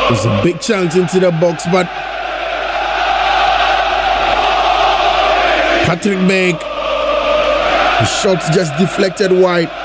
It's a big chance into the box, but Patrick Berg, the shot just deflected wide.